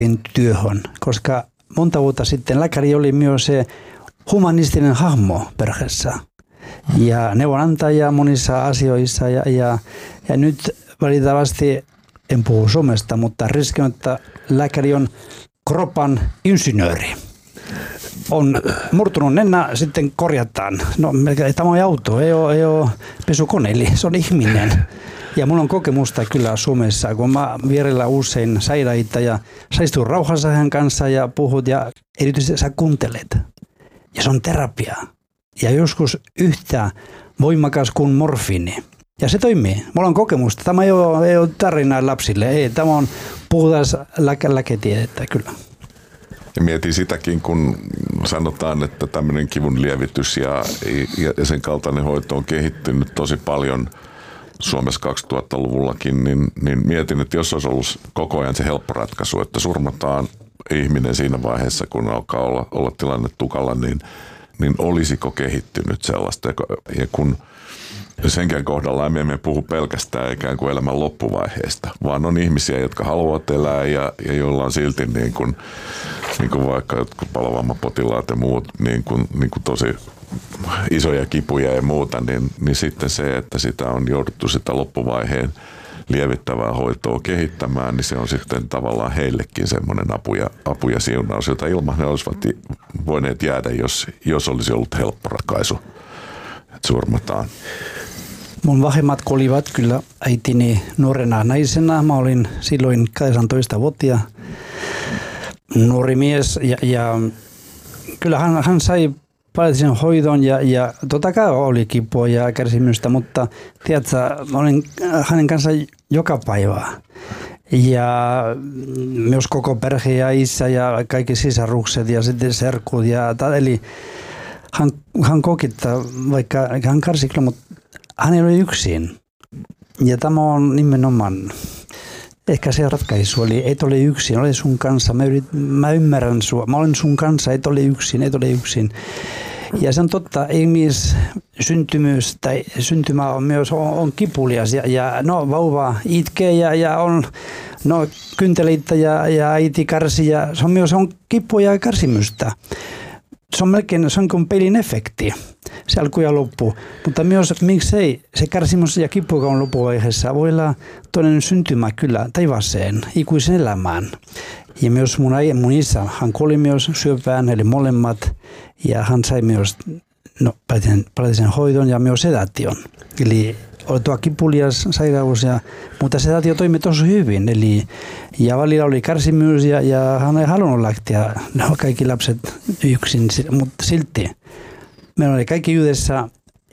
työhön, koska monta vuotta sitten lääkäri oli myös se humanistinen hahmo perheessä ja neuvonantaja monissa asioissa ja nyt valitettavasti en puhu Suomesta, mutta riski on, että lääkäri on kropan insinööri. On murtunut nenä, sitten korjataan. No, tämä on auto, ei ole pesukone, eli se on ihminen. Ja mulla on kokemusta kyllä Suomessa, kun mä vierellä usein sairaita ja sä istut rauhassa hän kanssa ja puhut ja erityisesti sä kuuntelet. Ja se on terapia. Ja joskus yhtä voimakas kuin morfiini. Ja se toimii. Mulla on kokemusta. Tämä ei ole tarina lapsille. Ei, tämä on puhutaan lääketiedettä kyllä. Ja mietin sitäkin, kun sanotaan, että tämmöinen kivun lievitys ja sen kaltainen hoito on kehittynyt tosi paljon Suomessa 2000-luvullakin, niin mietin, että jos olisi ollut koko ajan se helppo ratkaisu, että surmataan ihminen siinä vaiheessa, kun alkaa olla tilanne tukalla, niin olisiko kehittynyt sellaista. Ja kun senkään kohdalla emme puhu pelkästään ikään kuin elämän loppuvaiheesta, vaan on ihmisiä, jotka haluavat elää ja joilla on silti niin kuin vaikka jotkut palovammapotilaat ja muut niin kuin tosi isoja kipuja ja muuta, niin sitten se, että sitä on jouduttu sitä loppuvaiheen lievittävää hoitoa kehittämään, niin se on sitten tavallaan heillekin semmoinen apu ja siunaus, jota ilman ne olisivat voineet jäädä, jos olisi ollut helppo ratkaisu, että surmataan. Mun vanhemmat kuolivat kyllä äitini nuorena naisena. Mä olin silloin 18-vuotia nuori mies ja kyllä hän sai paljon hoidon ja totta kai oli kipua ja kärsimystä, mutta tiedätkö, mä olin hänen kanssaan joka päivä. Ja myös koko perhe ja isä ja kaikki sisarukset ja sitten serkut. Eli hän koki, että vaikka hän kärsi kyllä, mutta hän ei ole yksin. Ja tämä on nimenomaan, ehkä se ratkaisu oli, et ole yksin, ole sun kanssa. Mä ymmärrän sua, mä olen sun kanssa, et ole yksin. Ja se on totta, syntymys tai syntymä on myös on kipulias ja vauva itkee ja on kynteleitä ja äiti kärsii ja se on myös kipua ja kärsimystä. Se on kuin pelin efekti, se alku ja loppu. Mutta myös miksei se kärsimys ja kipu on loppuvaiheessa voi olla toinen syntymä kyllä taivaaseen, ikuisen elämään. Ja myös mun isä, hän kuoli myös syöpään, eli molemmat. Ja hän sai myös paljon hoidon ja myös sedaation. Eli oli tuo kipulias sairaus, mutta sedaatio toimi tosi hyvin. Ja välillä oli kärsimys ja hän ei halunnut lähteä kaikki lapset yksin, mutta silti. Meillä oli kaikki yhdessä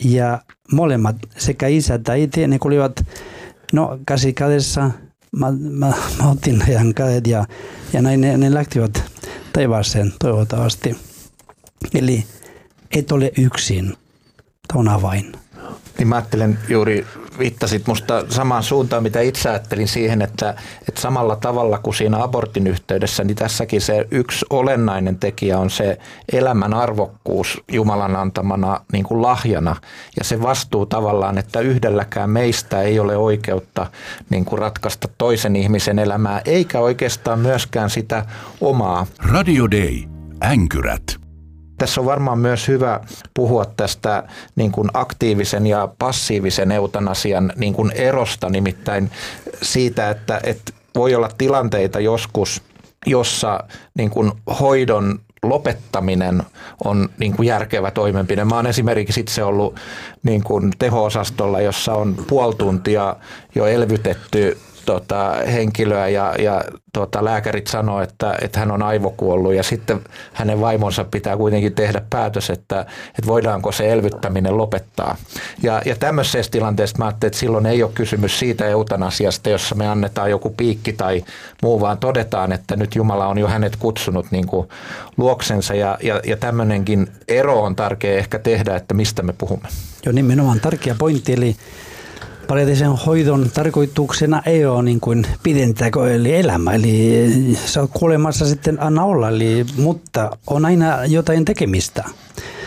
ja sekä isä että äiti, ne kuolivat käsi kädessä. Mä otin heidän kädet ja näin ne lähtivät taivaaseen toivottavasti. Eli et ole yksin, tämä on avain. Niin mä ajattelen juuri, viittasit musta samaan suuntaan, mitä itse ajattelin siihen, että samalla tavalla kuin siinä abortin yhteydessä, niin tässäkin se yksi olennainen tekijä on se elämän arvokkuus Jumalan antamana niin kuin lahjana. Ja se vastuu tavallaan, että yhdelläkään meistä ei ole oikeutta niin kuin ratkaista toisen ihmisen elämää, eikä oikeastaan myöskään sitä omaa. Radio Day. Änkyrät. Tässä on varmaan myös hyvä puhua tästä niin kuin aktiivisen ja passiivisen eutanasian niin kuin erosta, nimittäin siitä, että voi olla tilanteita joskus, jossa niin kuin hoidon lopettaminen on niin kuin järkevä toimenpide. Mä oon esimerkiksi itse ollut niin kuin teho-osastolla, jossa on puoli tuntia jo elvytetty henkilöä ja lääkärit sanoo, että hän on aivokuollut ja sitten hänen vaimonsa pitää kuitenkin tehdä päätös, että voidaanko se elvyttäminen lopettaa. Ja tämmöisessä tilanteessa mä ajattelin, että silloin ei ole kysymys siitä eutanasiasta, jossa me annetaan joku piikki tai muu, vaan todetaan, että nyt Jumala on jo hänet kutsunut niin kuin luoksensa ja tämmöinenkin ero on tärkeä ehkä tehdä, että mistä me puhumme. Joo, nimenomaan tärkeä pointti, eli palliatiivisen hoidon tarkoituksena ei ole niin kuin pidentää eli elämä, eli sä oot kuolemassa sitten anna olla, mutta on aina jotain tekemistä.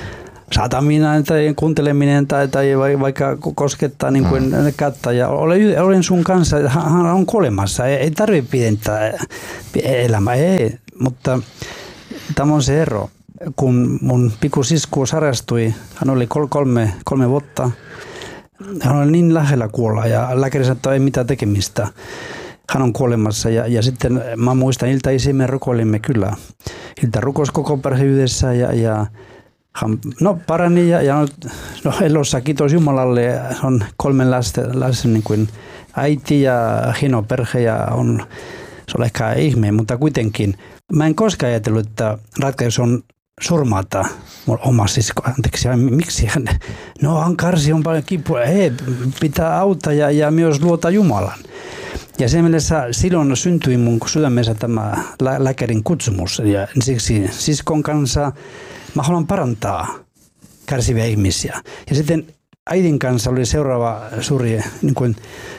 sataminen tai kuunteleminen tai vaikka koskettaa niin kuin kättä ja olen sun kanssa, hän on kuolemassa, ei tarvitse pidentää elämää, ei, mutta tämä on se ero. Kun mun pikkusisku sarastui, hän oli 3 vuotta, hän oli niin lähellä kuolla ja lääkäri sanoi, että ei mitään tekemistä. Hän on kuolemassa ja sitten mä muistan iltaisin me rukoilimme kyllä. Ilta rukous koko perhe yhdessä ja hän parani ja elossa kiitos Jumalalle. On 3 lasten niin kuin äiti ja hieno perhe ja se on ehkä ihme, mutta kuitenkin. Mä en koskaan ajatellut, että ratkaisu on surmata mun oma sisko. Anteeksi, miksi hän? No hän karsi on paljon kipua. Ei, pitää auttaa ja myös luota Jumalan. Ja sen mielessä silloin syntyi mun sydämessä tämä lääkärin kutsumus. Ja siksi siskon kanssa mä haluan parantaa kärsiviä ihmisiä. Ja sitten äidin kanssa oli seuraava suuri niin kuin,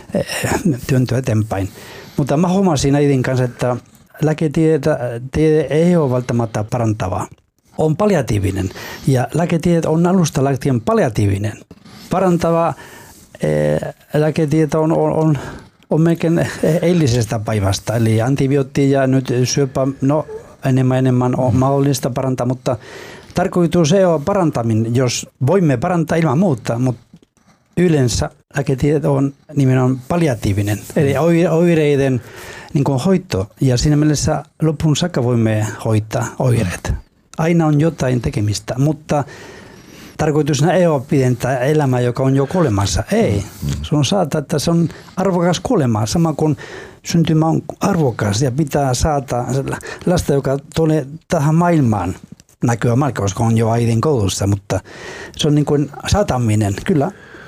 työntö eteenpäin. Mutta mä huomasin äidin kanssa, että lääketiede ei ole välttämättä parantava. On palliatiivinen ja lääketiede on alusta lähtien palliatiivinen. Parantava lääketiede on melkein eilisestä päivästä, eli antibiootti ja nyt syöpä, enemmän on mahdollista parantaa, mutta tarkoitus ei ole parantaminen, jos voimme parantaa ilman muuta, mutta yleensä lääketiede on nimenomaan palliatiivinen, eli oireiden niin kuin hoito, ja siinä mielessä loppuun saakka voimme hoitaa oireet. Aina on jotain tekemistä, mutta tarkoitusena ei ole pidentää elämää, joka on jo kuolemassa. Ei. Se on saada, että se on arvokas kuolema, sama kuin syntymä on arvokas ja pitää saada lasta, joka tulee tähän maailmaan näkyä markka, koska on jo äidin koulussa, mutta se on niin kuin sataminen, kyllä.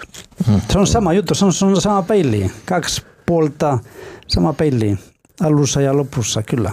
Se on sama juttu, se on sama peili. 2 puolta, sama peili, alussa ja lopussa, kyllä.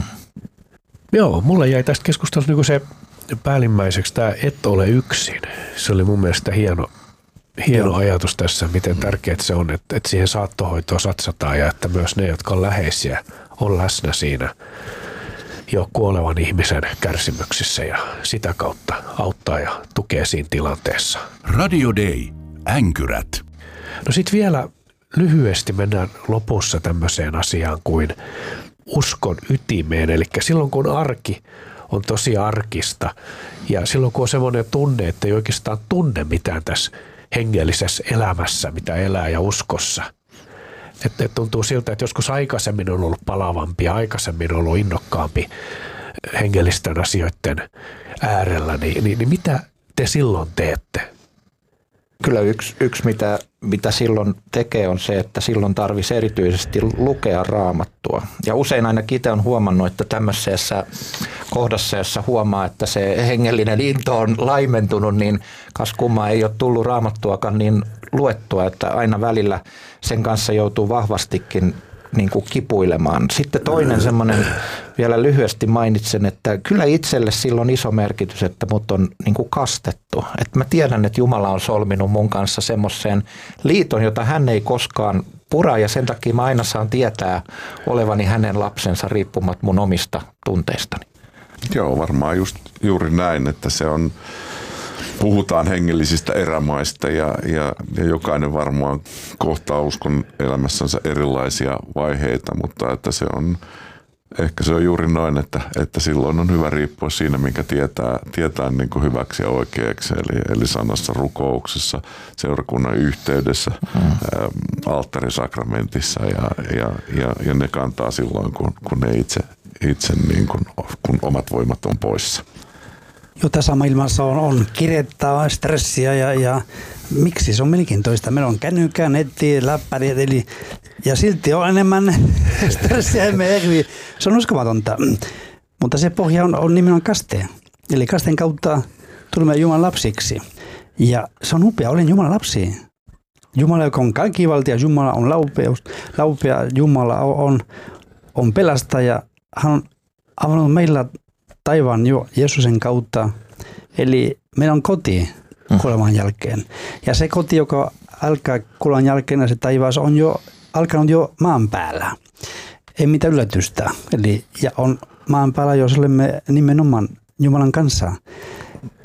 Joo, mulle jäi tästä keskustelusta niin se päällimmäiseksi tämä et ole yksin. Se oli mun mielestä hieno ajatus tässä, miten tärkeää se on, että siihen saattohoitoon satsataan ja että myös ne, jotka on läheisiä, on läsnä siinä jo kuolevan ihmisen kärsimyksissä ja sitä kautta auttaa ja tukee siinä tilanteessa. Radio Day. Änkyrät. No sitten vielä lyhyesti mennään lopussa tämmöiseen asiaan kuin uskon ytimeen. Eli silloin kun arki on tosi arkista ja silloin kun on semmoinen tunne, että ei oikeastaan tunne mitään tässä hengellisessä elämässä, mitä elää ja uskossa. Että tuntuu siltä, että joskus aikaisemmin on ollut palavampi ja aikaisemmin on ollut innokkaampi hengellisten asioiden äärellä, niin mitä te silloin teette? Kyllä yksi mitä silloin tekee on se, että silloin tarvitsisi erityisesti lukea Raamattua. Ja usein ainakin itse on huomannut, että tämmöisessä kohdassa, jossa huomaa, että se hengellinen into on laimentunut, niin kas kummaa ei ole tullut Raamattuakaan niin luettua, että aina välillä sen kanssa joutuu vahvastikin niin kuin kipuilemaan. Sitten toinen semmoinen, vielä lyhyesti mainitsen, että kyllä itselle silloin iso merkitys, että mut on niin kuin kastettu. Että mä tiedän, että Jumala on solminut mun kanssa semmoiseen liiton, jota hän ei koskaan pura, ja sen takia mä aina saan tietää olevani hänen lapsensa riippumatta mun omista tunteistani. Joo, varmaan juuri näin, että se on, puhutaan hengellisistä erämaista ja jokainen varmaan kohtaa uskon elämässänsä erilaisia vaiheita, mutta että ehkä se on juuri noin, että silloin on hyvä riippua siinä, minkä tietää niin kuin hyväksi ja oikeaksi, eli sanassa, rukouksessa, seurakunnan yhteydessä, alttarisakramentissa ja ne kantaa silloin, kun ne itse niin kuin, kun omat voimat on poissa. Jo tässä maailmassa on kirjettä, stressiä ja miksi se on mielenkiintoista. Meillä on kännykkä, netti, läppäri, ja silti on enemmän stressiä. Se on uskomatonta. Mutta se pohja on nimenomaan kaste. Eli kasteen kautta tulemme Jumalan lapsiksi. Ja se on upea, olen Jumalan lapsi. Jumala, joka on kaikkivaltia, Jumala on laupea, Jumala on pelastaja. Hän on avannut meillä taivaan jo Jeesuksen kautta. Eli meillä on koti kuoleman jälkeen. Ja se koti, joka alkaa kuoleman jälkeen, se taivas on jo alkanut jo maan päällä. Ei mitään yllätystä. Eli ja on maan päällä, jos olemme nimenomaan Jumalan kanssa.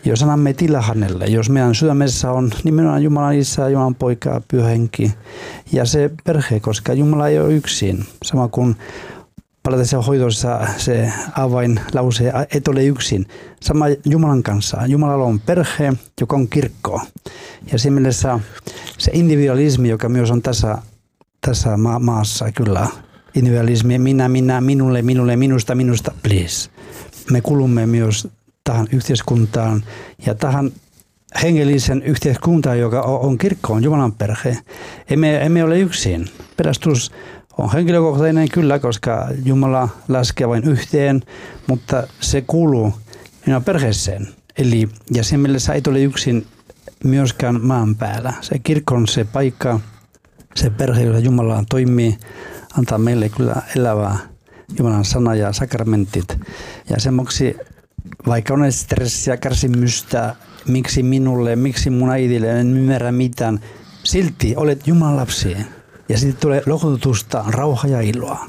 jos annamme tilaa hänelle, jos meidän sydämessä on nimenomaan Jumalan Isä, Jumalan Poika, Pyhä Henki ja se perhe, koska Jumala ei ole yksin. Sama kuin palautteessa hoidossa se avainlause, et ole yksin. Sama Jumalan kanssa. Jumalalla on perhe, joka on kirkko. Ja siinä mielessä se individualismi, joka myös on tässä maassa kyllä. Individualismi, minä, minulle, minusta, please. Me kuulumme myös tähän yhteiskuntaan ja tähän hengellisen yhteiskuntaan, joka on kirkko, on Jumalan perhe. Emme ole yksin. Pelastus on henkilökohtainen kyllä, koska Jumala laskee vain yhteen, mutta se kuuluu perheeseen. Eli, ja sen mielessä ei ole yksin myöskään maan päällä. Se kirkko on se paikka, se perhe, jossa Jumala toimii, antaa meille kyllä elävää Jumalan sana ja sakramentit. Ja semmoksi, vaikka on stressiä, kärsimystä, miksi minulle, miksi mun äidille, en ymmärrä mitään, silti olet Jumalan lapsi. Ja sitten tulee lohdutusta, rauhaa ja iloa.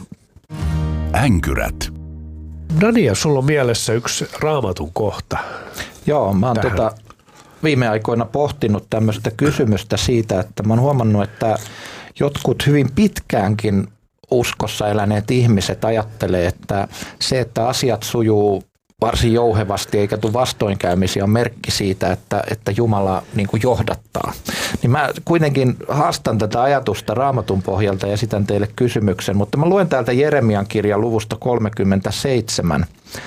Änkyrät. Daniel, sulla on mielessä yksi Raamatun kohta. Joo, mä oon viime aikoina pohtinut tämmöistä kysymystä siitä, että mä oon huomannut, että jotkut hyvin pitkäänkin uskossa eläneet ihmiset ajattelee, että se, että asiat sujuu varsin jouhevasti eikä tule vastoinkäymisiä, on merkki siitä, että Jumala niin kuin johdattaa. Niin mä kuitenkin haastan tätä ajatusta Raamatun pohjalta ja esitän teille kysymyksen, mutta mä luen täältä Jeremian kirjan luvusta 37.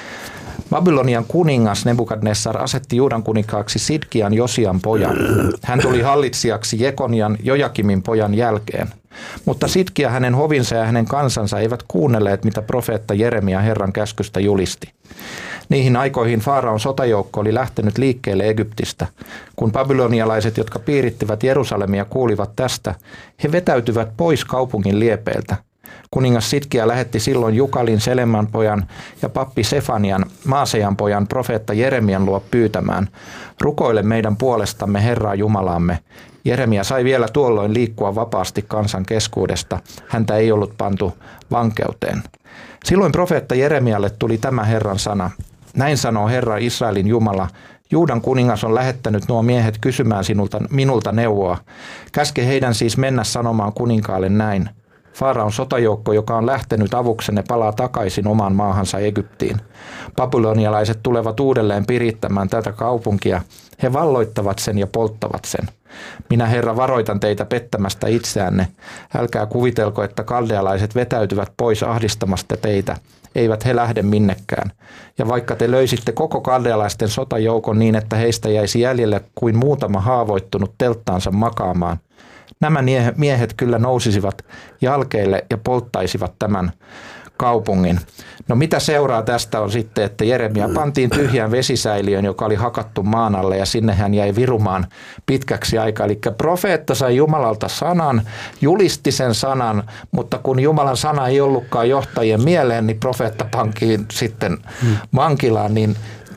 Babylonian kuningas Nebukadnessar asetti Juudan kuninkaaksi Sidkian Josian pojan. Hän tuli hallitsijaksi Jekonian Jojakimin pojan jälkeen. Mutta Sidkia, hänen hovinsa ja hänen kansansa eivät kuunnelleet, mitä profeetta Jeremia Herran käskystä julisti. Niihin aikoihin Faaraon sotajoukko oli lähtenyt liikkeelle Egyptistä. Kun babylonialaiset, jotka piirittivät Jerusalemia, kuulivat tästä, he vetäytyvät pois kaupungin liepeiltä. Kuningas Sidkia lähetti silloin Jukalin, Seleman pojan ja pappi Sefanian, Maasejan pojan, profeetta Jeremian luo pyytämään: rukoile meidän puolestamme Herraa Jumalaamme. Jeremia sai vielä tuolloin liikkua vapaasti kansan keskuudesta. Häntä ei ollut pantu vankeuteen. Silloin profeetta Jeremialle tuli tämä Herran sana: näin sanoo Herra Israelin Jumala: Juudan kuningas on lähettänyt nuo miehet kysymään minulta neuvoa. Käske heidän siis mennä sanomaan kuninkaalle näin: Faaraon sotajoukko, joka on lähtenyt avuksenne, palaa takaisin omaan maahansa Egyptiin. Babylonialaiset tulevat uudelleen pirittämään tätä kaupunkia. He valloittavat sen ja polttavat sen. Minä, Herra, varoitan teitä pettämästä itseänne. Älkää kuvitelko, että kaldealaiset vetäytyvät pois ahdistamasta teitä. Eivät he lähde minnekään. Ja vaikka te löisitte koko kaldealaisten sotajoukon niin, että heistä jäisi jäljelle kuin muutama haavoittunut telttaansa makaamaan, nämä miehet kyllä nousisivat jalkeille ja polttaisivat tämän kaupungin. No mitä seuraa tästä on sitten, että Jeremia pantiin tyhjään vesisäiliöön, joka oli hakattu maan alle, ja sinne hän jäi virumaan pitkäksi aikaa. Eli profeetta sai Jumalalta sanan, julisti sen sanan, mutta kun Jumalan sana ei ollutkaan johtajien mieleen, niin profeetta pankiin sitten vankilaan, niin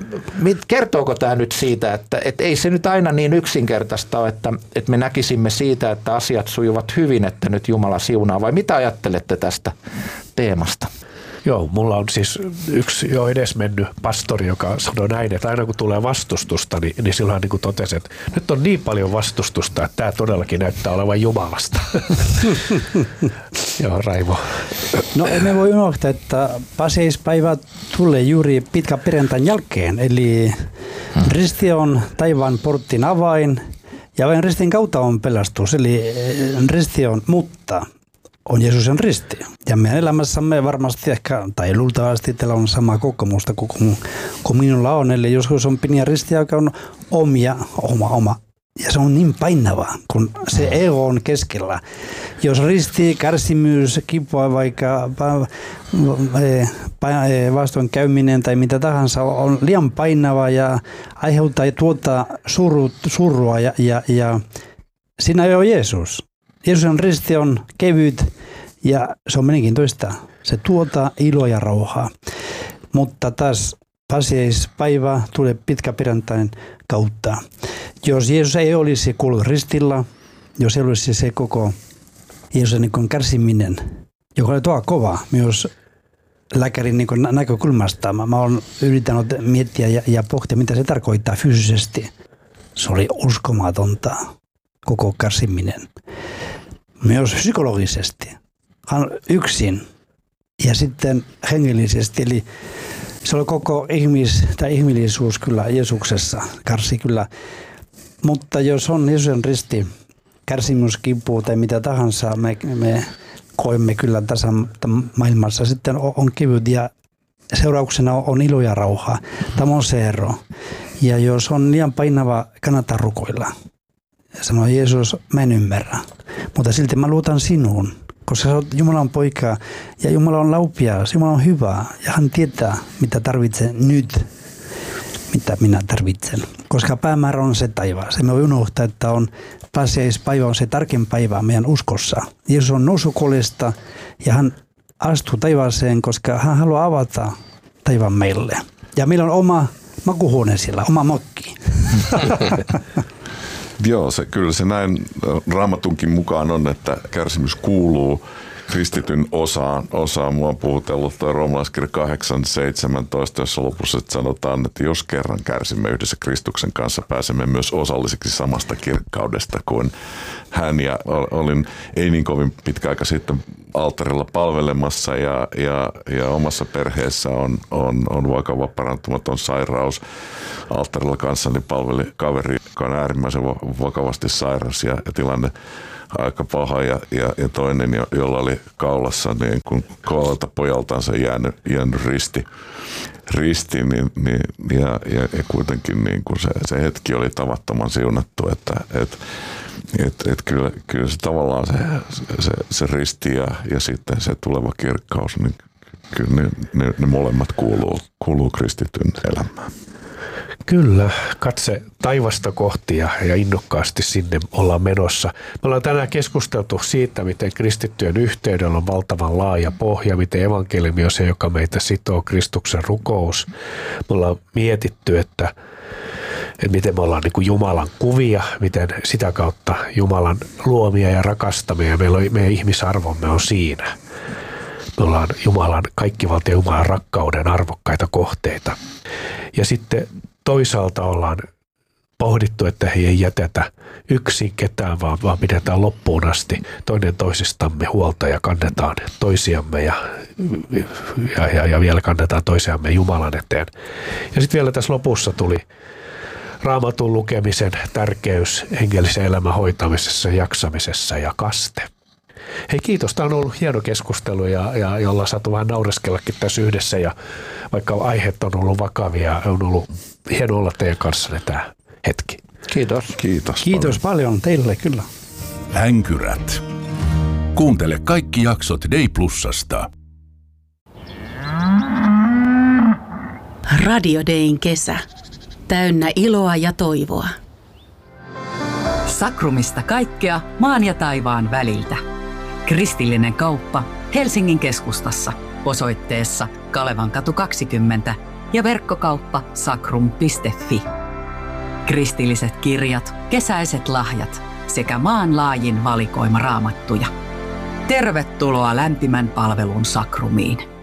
kertooko tämä nyt siitä, että ei se nyt aina niin yksinkertaista ole, että me näkisimme siitä, että asiat sujuvat hyvin, että nyt Jumala siunaa, vai mitä ajattelette tästä teemasta? Joo, mulla on siis yksi jo edesmennyt pastori, joka sanoi näin, että aina kun tulee vastustusta, niin silloin niin kuin totesi, että nyt on niin paljon vastustusta, että tämä todellakin näyttää olevan Jumalasta. Joo, Raivo. No emme voi unohtaa, että paseispäivä tulee juuri pitkä perjantain jälkeen, eli risti on taivaan portin avain ja vain ristin kautta on pelastus, eli risti on mutta. On Jeesuksen risti. Ja meidän elämässämme varmasti ehkä, tai luultavasti teillä on sama kokemusta kuin minulla on. Eli joskus on pieniä ristiä, joka on oma. Ja se on niin painava, kun se ego on keskellä. Jos risti, kärsimys, kipua, vaikka vastoinkäyminen tai mitä tahansa on liian painava ja aiheuttaa surua ja siinä ei ole Jeesus. Jeesuksen risti on kevyt ja se on mielenkiintoista. Se tuottaa iloa ja rauhaa. Mutta taas paseispäivä tulee pitkä perjantain kautta. Jos Jeesus ei olisi kuollut ristillä, jos ei olisi se koko Jeesuksen kärsiminen, joka oli tuo kova myös lääkärin niin kuin näkökulmasta. Mä olen yrittänyt miettiä ja pohtia, mitä se tarkoittaa fyysisesti. Se oli uskomatonta, koko kärsiminen. Myös psykologisesti. Hän yksin ja sitten hengellisesti. Eli se oli koko ihmillisuus kyllä Jeesuksessa, kärsi kyllä. Mutta jos on Jeesuksen risti, kärsimys, kipu tai mitä tahansa, me koemme kyllä tässä maailmassa. Sitten on kevyt ja seurauksena on ilo ja rauha. Tämä on se ero. Ja jos on liian painava, kannattaa rukoilla. Sanoi Jeesus, mä en ymmärrä. Mutta silti mä luotan sinuun, koska sä oot Jumalan poika ja Jumala on laupias, Jumala on hyvä. Ja hän tietää, mitä tarvitsen nyt, mitä minä tarvitsen. Koska päämäärä on se taivas. Emme voi unohtaa, että on pääsiäispäivä on se tärkein päivä meidän uskossa. Jeesus on noussut kuolleista ja hän astuu taivaaseen, koska hän haluaa avata taivaan meille. Ja meillä on oma makuhuone siellä, oma mokki. Joo, kyllä se näin Raamatunkin mukaan on, että kärsimys kuuluu kristityn osaan. Mua on puhutellut tuo roomalaiskirja 8:17, jossa lopussa sanotaan, että jos kerran kärsimme yhdessä Kristuksen kanssa, pääsemme myös osallisiksi samasta kirkkaudesta kuin hän. Ja olin ei niin kovin pitkä aika sitten alttarilla palvelemassa ja omassa perheessä on vakava parantumaton sairaus. Alttarilla kanssani palveli kaveri, joka on äärimmäisen vakavasti sairas ja tilanne aika paha ja toinen, jolla oli kaulassa niin kun koolta pojaltansa jäänyt risti ja kuitenkin niin kun se hetki oli tavattoman siunattu, että kyllä se tavallaan se risti ja sitten se tuleva kirkkaus, niin kyllä ne molemmat kuuluu kristityn elämään. Kyllä, katse taivasta kohti ja innokkaasti sinne ollaan menossa. Me ollaan tänään keskusteltu siitä, miten kristittyjen yhteydellä on valtavan laaja pohja, miten evankeliumi on se, joka meitä sitoo, Kristuksen rukous. Me ollaan mietitty, että miten me ollaan niin kuin Jumalan kuvia, miten sitä kautta Jumalan luomia ja rakastamia ja meidän ihmisarvomme on siinä. Me ollaan Jumalan, kaikkivalta Jumalan rakkauden arvokkaita kohteita. Ja sitten toisaalta ollaan pohdittu, että ei jätetä yksin ketään, vaan pidetään loppuun asti toinen toisistamme huolta ja kannetaan toisiamme ja vielä kannetaan toisiamme Jumalan eteen. Ja sitten vielä tässä lopussa tuli Raamatun lukemisen tärkeys hengellisen elämän hoitamisessa, jaksamisessa ja kaste. Hei, kiitos. Tämä on ollut hieno keskustelu ja jolla saatu vähän naureskellakin tässä yhdessä ja vaikka aiheet on ollut vakavia, on ollut hieno olla teidän kanssanne tämä hetki. Kiitos. Kiitos paljon teille kyllä. Änkyrät. Kuuntele kaikki jaksot Day Plusasta. Radio Dayn kesä. Täynnä iloa ja toivoa. Sakrumista kaikkea maan ja taivaan väliltä. Kristillinen kauppa Helsingin keskustassa osoitteessa Kalevankatu 20 ja verkkokauppa sakrum.fi. Kristilliset kirjat, kesäiset lahjat sekä maanlaajin valikoima raamattuja. Tervetuloa lämpimän palvelun Sakrumiin.